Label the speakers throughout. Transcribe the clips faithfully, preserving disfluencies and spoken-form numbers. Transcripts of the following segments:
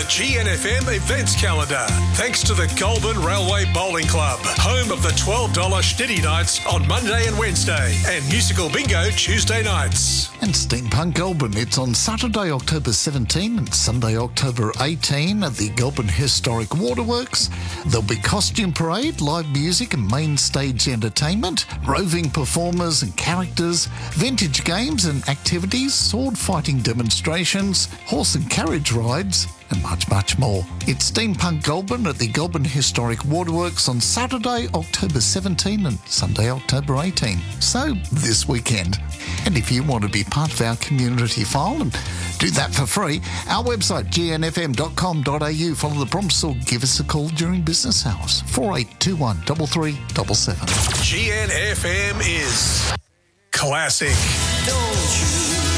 Speaker 1: G N F M events calendar. Thanks to the Goulburn Railway Bowling Club, home of the twelve dollars Schnitty Nights on Monday and Wednesday, and musical bingo Tuesday nights.
Speaker 2: And Steampunk Goulburn, it's on Saturday, October seventeenth and Sunday, October eighteenth at the Goulburn Historic Waterworks. There'll be costume parade, live music and main stage entertainment, roving performers and characters, vintage games and activities, sword fighting demonstrations, horse and carriage rides, and much, much more. It's Steampunk Goulburn at the Goulburn Historic Waterworks on Saturday, October seventeenth and Sunday, October eighteenth. So, this weekend. And if you want to be part of our community file and do that for free, our website, g n f m dot com dot a u. Follow the prompts or give us a call during business hours. four eight two one, three three seven seven.
Speaker 1: G N F M is classic.
Speaker 3: Don't you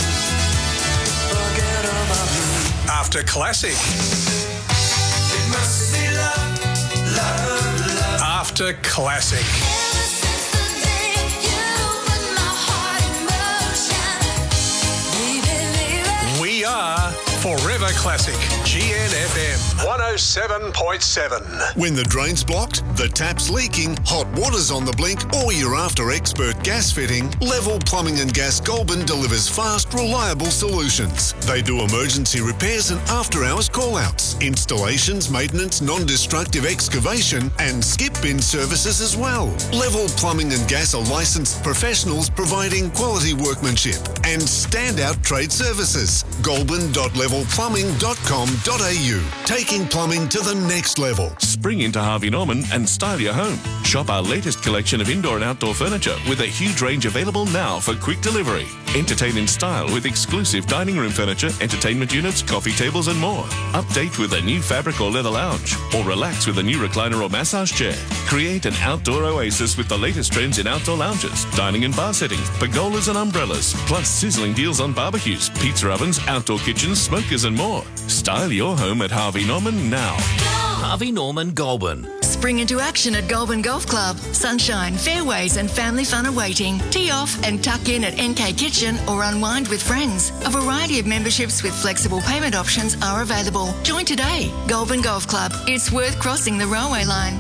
Speaker 3: forget about me.
Speaker 1: After classic.
Speaker 3: It must be love, love, love.
Speaker 1: After classic.
Speaker 4: Ever since the day you put my heart in motion, baby, baby.
Speaker 1: We are Forever Classic. G N F M one oh seven point seven.
Speaker 5: When the drain's blocked, the tap's leaking, hot water's on the blink, or you're after expert gas fitting, Level Plumbing and Gas Goulburn delivers fast, reliable solutions. They do emergency repairs and after-hours call-outs, installations, maintenance, non-destructive excavation, and skip bin services as well. Level Plumbing and Gas are licensed professionals providing quality workmanship and standout trade services. goulburn dot level plumbing dot com dot a u. Taking plumbing to the next level.
Speaker 6: Spring into Harvey Norman and style your home. Shop our latest collection of indoor and outdoor furniture with a huge range available now for quick delivery. Entertain in style with exclusive dining room furniture, entertainment units, coffee tables and more. Update with a new fabric or leather lounge, or relax with a new recliner or massage chair. Create an outdoor oasis with the latest trends in outdoor lounges, dining and bar settings, pergolas and umbrellas, plus sizzling deals on barbecues, pizza ovens, outdoor kitchens, smokers and more. Style your home at Harvey Norman now.
Speaker 7: Harvey Norman Goulburn.
Speaker 8: Spring into action at Goulburn Golf Club. Sunshine, fairways and family fun awaiting. Tee off and tuck in at N K Kitchen or unwind with friends. A variety of memberships with flexible payment options are available. Join today. Goulburn Golf Club. It's worth crossing the railway line.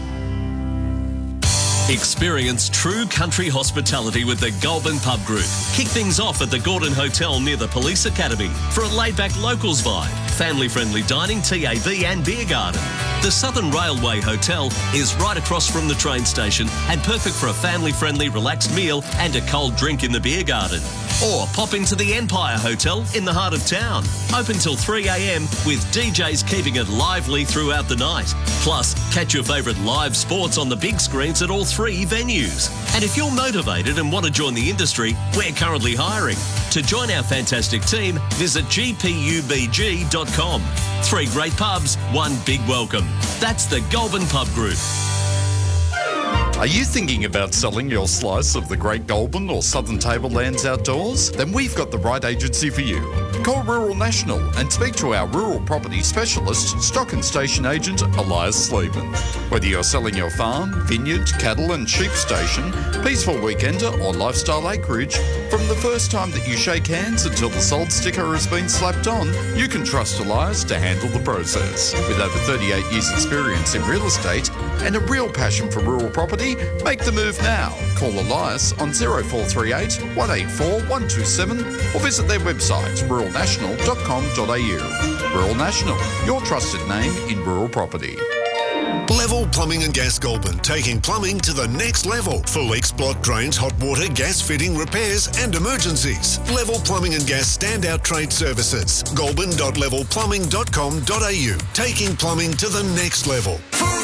Speaker 9: Experience true country hospitality with the Goulburn Pub Group. Kick things off at the Gordon Hotel near the Police Academy for a laid-back locals vibe, family-friendly dining, T A B and beer garden. The Southern Railway Hotel is right across from the train station and perfect for a family-friendly relaxed meal and a cold drink in the beer garden. Or pop into the Empire Hotel in the heart of town. Open till three a m with D Js keeping it lively throughout the night. Plus, catch your favourite live sports on the big screens at all three venues. And if you're motivated and want to join the industry, we're currently hiring. To join our fantastic team, visit g p u b g dot com. Three great pubs, one big welcome. That's the Goulburn Pub Group.
Speaker 10: Are you thinking about selling your slice of the Great Goulburn or Southern Tablelands outdoors? Then we've got the right agency for you. Call Rural National and speak to our rural property specialist, stock and station agent Elias Sleeman. Whether you're selling your farm, vineyard, cattle and sheep station, peaceful weekender or lifestyle acreage, from the first time that you shake hands until the sold sticker has been slapped on, you can trust Elias to handle the process. With over thirty-eight years experience in real estate and a real passion for rural property, make the move now. Call Elias on zero four three eight, one eight four, one two seven or visit their website rural national dot com dot a u. Rural National, your trusted name in rural property.
Speaker 5: Level Plumbing and Gas Goulburn, taking plumbing to the next level. Full X-Block drains, hot water, gas fitting, repairs and emergencies. Level Plumbing and Gas standout trade services. goulburn dot level plumbing dot com dot a u. Taking plumbing to the next level.